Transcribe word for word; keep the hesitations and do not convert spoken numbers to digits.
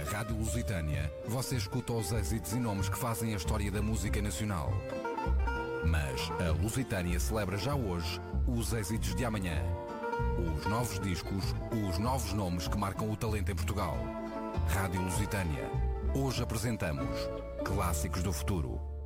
Rádio Lusitânia, você escuta os êxitos e nomes que fazem a história da música nacional. Mas a Lusitânia celebra já hoje os êxitos de amanhã. Os novos discos, os novos nomes que marcam o talento em Portugal. Rádio Lusitânia. Hoje apresentamos Clássicos do Futuro.